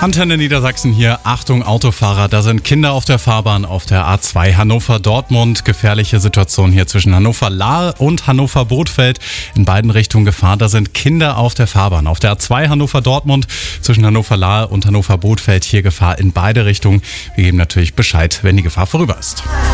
Antenne Niedersachsen hier. Achtung Autofahrer, da sind Kinder auf der Fahrbahn auf der A2 Hannover-Dortmund. Gefährliche Situation hier zwischen Hannover-Lahe und Hannover-Bothfeld. In beiden Richtungen Gefahr, da sind Kinder auf der Fahrbahn. Auf der A2 Hannover-Dortmund zwischen Hannover-Lahe und Hannover-Bothfeld hier Gefahr in beide Richtungen. Wir geben natürlich Bescheid, wenn die Gefahr vorüber ist.